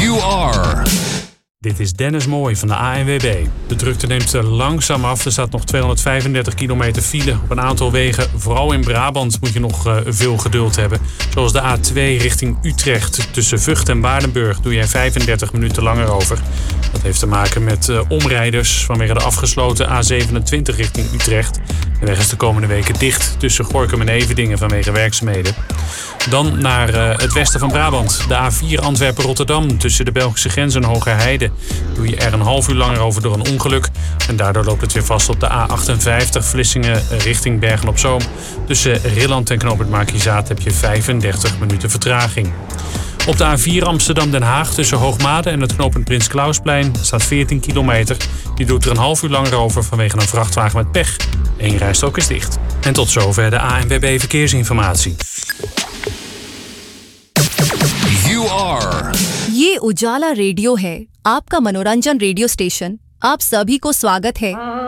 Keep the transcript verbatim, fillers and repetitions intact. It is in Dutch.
You are. Dit is Dennis Mooij van de A N W B. De drukte neemt langzaam af. Er staat nog tweehonderdvijfendertig kilometer file op een aantal wegen. Vooral in Brabant moet je nog uh, veel geduld hebben. Zoals de A twee richting Utrecht. Tussen Vught en Waardenburg doe jij vijfendertig minuten langer over. Dat heeft te maken met uh, omrijders vanwege de afgesloten A zevenentwintig richting Utrecht. De weg is de komende weken dicht tussen Gorinchem en Everdingen vanwege werkzaamheden. Dan naar uh, het westen van Brabant. De A vier Antwerpen-Rotterdam tussen de Belgische grens en Hogerheide. Doe je er een half uur langer over door een ongeluk. En daardoor loopt het weer vast op de A achtenvijftig Vlissingen richting Bergen-op-Zoom. Tussen Rilland en knooppunt Markizaat heb je vijfendertig minuten vertraging. Op de A vier Amsterdam-Den Haag tussen Hoogmade en het knooppunt Prins Klausplein staat veertien kilometer. Die doet er een half uur langer over vanwege een vrachtwagen met pech. Eén rijstrook is dicht. En tot zover de A N W B Verkeersinformatie. You are. ये उजाला रेडियो है, आपका मनोरंजन radio station. आप सभी को स्वागत है।